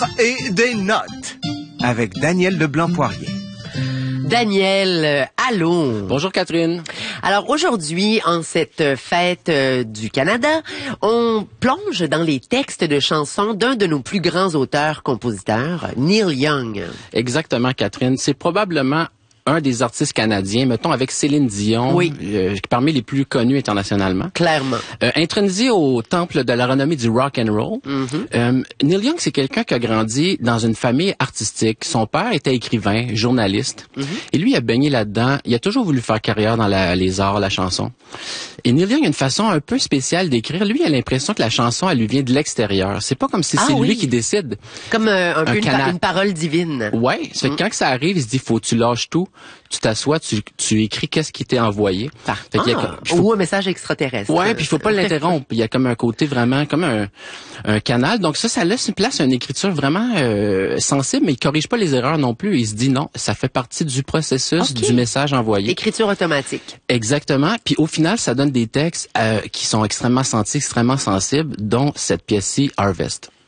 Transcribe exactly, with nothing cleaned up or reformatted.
et des notes avec Daniel Leblanc-Poirier. Daniel, euh, allô. Bonjour Catherine. Alors aujourd'hui, en cette fête euh, du Canada, on plonge dans les textes de chansons d'un de nos plus grands auteurs-compositeurs, Neil Young. Exactement Catherine. C'est probablement un des artistes canadiens, mettons avec Céline Dion, oui. euh, parmi les plus connus internationalement. Clairement. Euh, intronisé au temple de la renommée du rock and roll, Mm-hmm. euh, Neil Young, c'est quelqu'un qui a grandi dans une famille artistique. Son père était écrivain, journaliste, mm-hmm. et lui il a baigné là-dedans. Il a toujours voulu faire carrière dans la, les arts, la chanson. Et Neil Young a une façon un peu spéciale d'écrire. Lui, il a l'impression que la chanson, elle lui vient de l'extérieur. C'est pas comme si ah, c'est oui. lui qui décide. Comme euh, un, un peu une, cana- pa- une parole divine. Ouais, c'est mm. quand que ça arrive, il se dit faut que tu lâches tout, tu t'assois, tu, tu écris qu'est-ce qui t'est envoyé. Ah, fait ah, faut... ou un message extraterrestre. Ouais, puis il faut pas l'interrompre. Il y a comme un côté vraiment comme un, un canal. Donc ça, ça laisse une place à une écriture vraiment euh, sensible, mais il corrige pas les erreurs non plus. Il se dit non, ça fait partie du processus okay. du message envoyé. Écriture automatique. Exactement. Puis au final, ça donne des textes euh, qui sont extrêmement sentis, extrêmement sensibles, dont cette pièce-ci, Harvest.